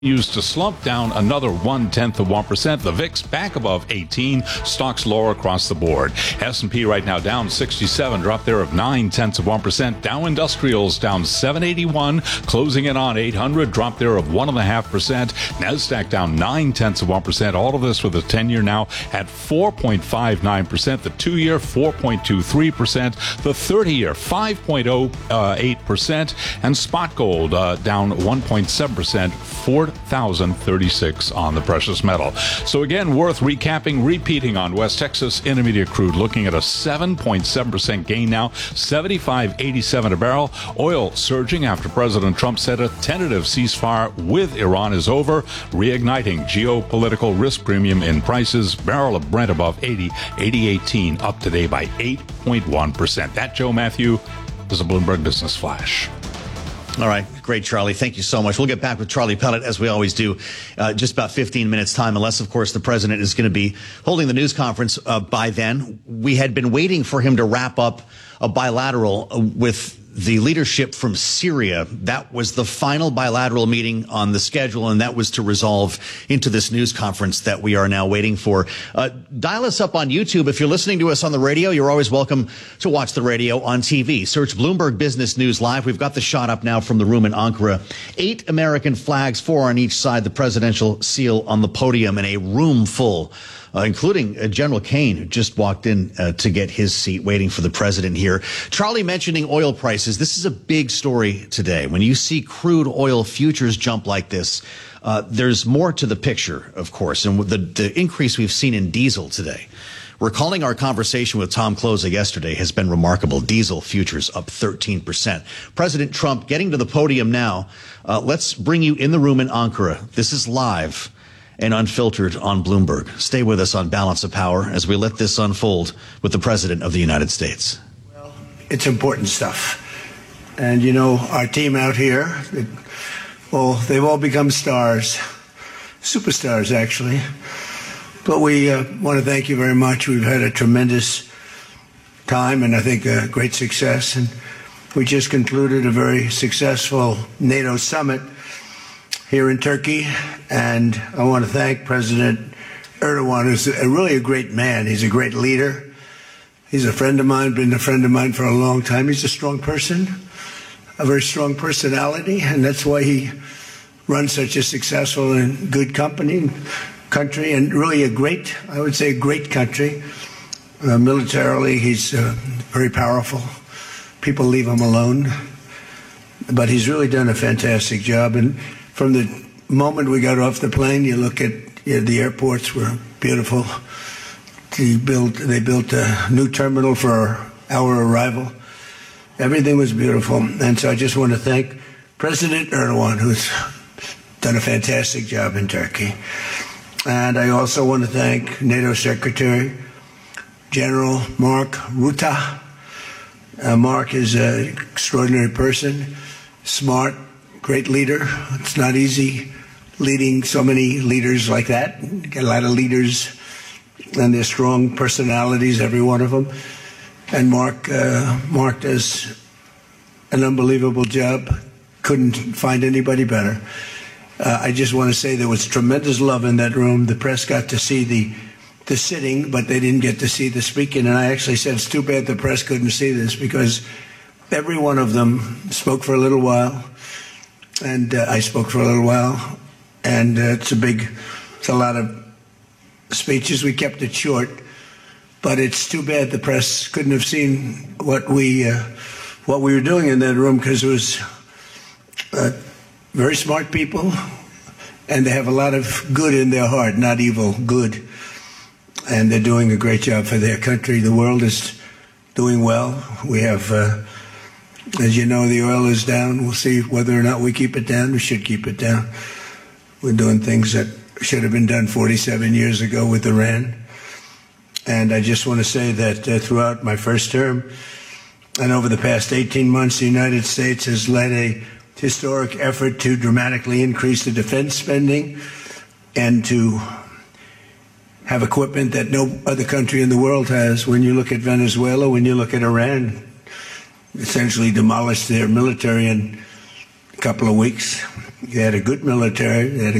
Used to slump down another 0.1%. The VIX back above 18. Stocks lower across the board. S&P right now down 67, drop there of 0.9%. Dow Industrials down 781, closing in on 800, drop there of 1.5%. Nasdaq down 0.9%. All of this with the 10-year now at 4.59%. The 2-year 4.23%. The 30-year 5.08%. And spot gold down 1.7%. 4,036 on the precious metal. So again, worth recapping, repeating on West Texas Intermediate crude, looking at a 7.7% gain now, 75.87 a barrel. Oil surging after President Trump said a tentative ceasefire with Iran is over, reigniting geopolitical risk premium in prices. Barrel of Brent above 80, 80.18 up today by 8.1%. That, Joe Matthew, is a Bloomberg Business Flash. All right. Great, Charlie. Thank you so much. We'll get back with Charlie Pellet, as we always do, just about 15 minutes time, unless, of course, the president is going to be holding the news conference by then. We had been waiting for him to wrap up a bilateral with the leadership from Syria. That was the final bilateral meeting on the schedule, and that was to resolve into this news conference that we are now waiting for. Dial us up on YouTube. If you're listening to us on the radio, you're always welcome to watch the radio on TV. Search Bloomberg Business News Live. We've got the shot up now from the room in Ankara. 8 American flags, 4 on each side, the presidential seal on the podium, and a room full, including General Kane, who just walked in to get his seat, waiting for the president here. Charlie mentioning oil prices. This is a big story today. When you see crude oil futures jump like this, there's more to the picture, of course, and the increase we've seen in diesel today. Recalling our conversation with Tom Kloza yesterday has been remarkable. Diesel futures up 13%. President Trump getting to the podium now. Let's bring you in the room in Ankara. This is live and unfiltered on Bloomberg. Stay with us on Balance of Power as we let this unfold with the President of the United States. Well, it's important stuff. And, you know, our team out here, they've all become stars, superstars, actually. But we want to thank you very much. We've had a tremendous time and I think a great success. And we just concluded a very successful NATO summit here in Turkey, and I want to thank President Erdogan, who's really a great man. He's a great leader. He's a friend of mine, been a friend of mine for a long time. He's a strong person, a very strong personality, and that's why he runs such a successful and good country, and really a great, I would say, a great country. Militarily, he's very powerful. People leave him alone, but he's really done a fantastic job. And from the moment we got off the plane, you look at the airports were beautiful. They built a new terminal for our arrival. Everything was beautiful. And so I just want to thank President Erdogan, who's done a fantastic job in Turkey. And I also want to thank NATO Secretary General Mark Rutte. Mark is an extraordinary person, smart, great leader. It's not easy leading so many leaders like that. You get a lot of leaders, and they're strong personalities, every one of them. And Mark does an unbelievable job. Couldn't find anybody better. I just want to say there was tremendous love in that room. The press got to see the sitting, but they didn't get to see the speaking. And I actually said, it's too bad the press couldn't see this, because every one of them spoke for a little while. And I spoke for a little while, and it's a lot of speeches. We kept it short, but it's too bad the press couldn't have seen what we were doing in that room, because it was very smart people, and they have a lot of good in their heart, not evil, good, and they're doing a great job for their country. The world is doing well. We have. As you know, the oil is down. We'll see whether or not we keep it down. We should keep it down. We're doing things that should have been done 47 years ago with Iran. And I just want to say that throughout my first term and over the past 18 months, the United States has led a historic effort to dramatically increase the defense spending and to have equipment that no other country in the world has. When you look at Venezuela, when you look at Iran, essentially demolished their military and couple of weeks. They had a good military. They had a